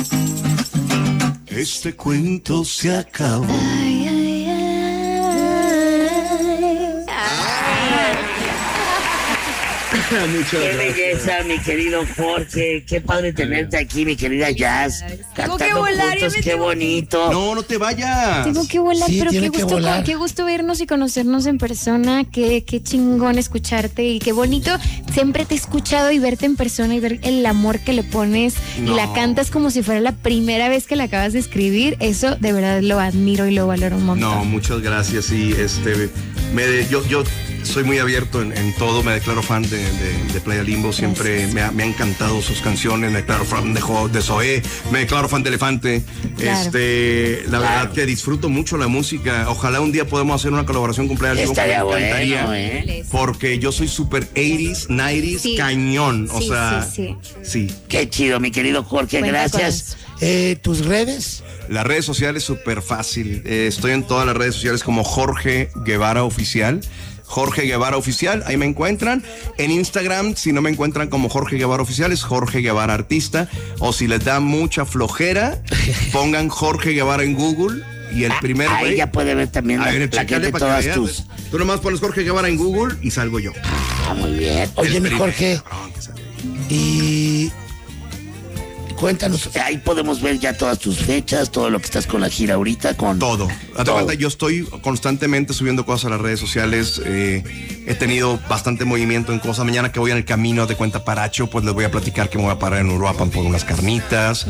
Este cuento se acabó. Ay, ay, ay. Muchas Qué gracias. belleza, mi querido Jorge. Qué padre tenerte aquí, mi querida Jazz. Tengo que Cantando volar, juntos, ya me qué tengo- bonito. No, no te vayas. Tengo que volar, Sí, pero tiene que volar. qué gusto vernos y conocernos en persona, qué chingón escucharte y qué bonito siempre te he escuchado y verte en persona y ver el amor que le pones y No. la cantas como si fuera la primera vez que la acabas de escribir. Eso de verdad lo admiro y lo valoro un montón. No, muchas gracias. Y yo soy muy abierto en todo, me declaro fan de Playa Limbo, siempre me ha encantado sus canciones, me declaro fan de Zoé, me declaro fan de Elefante. Claro. La verdad que disfruto mucho la música. Ojalá un día podamos hacer una colaboración con Playa Limbo. Estaría me encantaría, bueno, ¿eh? porque yo soy súper 80s, 90s, Sí. cañón. O Sí, sea, sí. sí. Qué chido, mi querido Jorge, Cuenta gracias. ¿Tus redes? Las redes sociales súper fácil. Estoy en todas las redes sociales como Jorge Guevara Oficial. Jorge Guevara Oficial, ahí me encuentran. En Instagram, si no me encuentran como Jorge Guevara Oficial, es Jorge Guevara Artista. O si les da mucha flojera, pongan Jorge Guevara en Google y el primer Ahí güey. ya puede ver también Ahí, la chécale gente para todas que tus. veas. Tú nomás pones Jorge Guevara en Google y salgo yo. Ah, muy bien. Oye, El mi primer Jorge, cabrón que sale. y cuéntanos. Ahí podemos ver ya todas tus fechas, todo lo que estás con la gira ahorita, con Todo. Haz de Todo. cuenta, yo estoy constantemente subiendo cosas a las redes sociales. He tenido bastante movimiento en cosas. Mañana que voy en el camino de Cuenta Paracho, pues les voy a platicar que me voy a parar en Uruapan por unas carnitas.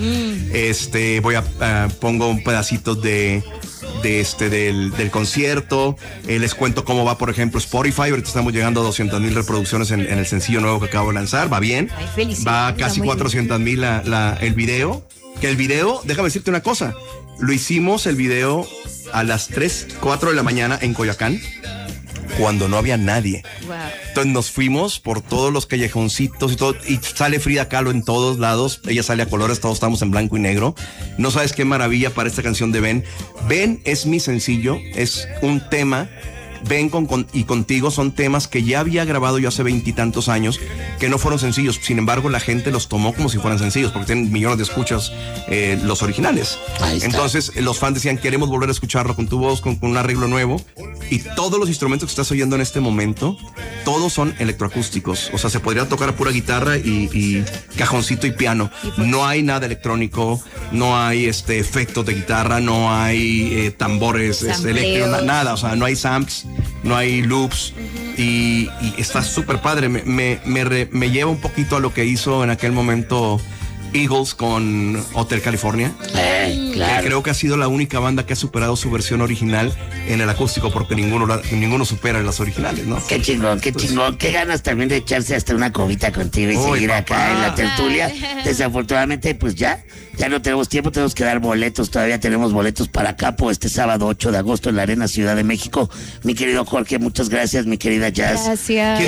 Pongo un pedacito del concierto. Les cuento cómo va, por ejemplo, Spotify. Ahorita estamos llegando a 200,000 reproducciones en el sencillo nuevo que acabo de lanzar. Va bien. Ay, felicidades, Va está casi muy bien. 400,000 el video. Que el video, déjame decirte una cosa. Lo hicimos el video a las 3, 4 de la mañana en Coyoacán, cuando no había nadie. Wow. Entonces nos fuimos por todos los callejoncitos y todo, y sale Frida Kahlo en todos lados. Ella sale a colores, todos estamos en blanco y negro. No sabes qué maravilla para esta canción de Ben. Ben es mi sencillo, es un tema. Ven y Contigo son temas que ya había grabado yo hace 20 y tantos años, que no fueron sencillos. Sin embargo, la gente los tomó como si fueran sencillos, porque tienen millones de escuchas los originales. Ahí está. Entonces, los fans decían, queremos volver a escucharlo con tu voz, con un arreglo nuevo. Y todos los instrumentos que estás oyendo en este momento, todos son electroacústicos. O sea, se podría tocar a pura guitarra y cajoncito y piano. No hay nada electrónico, no hay efectos de guitarra, no hay tambores eléctricos, nada. O sea, no hay samples, no hay loops. Y está súper padre. Me lleva un poquito a lo que hizo en aquel momento Eagles con Hotel California. Que claro. creo que ha sido la única banda que ha superado su versión original en el acústico, porque ninguno supera las originales, ¿no? Qué chingón, qué chingón. Qué ganas también de echarse hasta una cobita contigo y Uy, seguir papá. acá en la tertulia. Desafortunadamente, pues ya no tenemos tiempo, tenemos que dar boletos. Todavía tenemos boletos para Capo este sábado 8 de agosto en la Arena Ciudad de México. Mi querido Jorge, muchas gracias, mi querida Jazz. Gracias.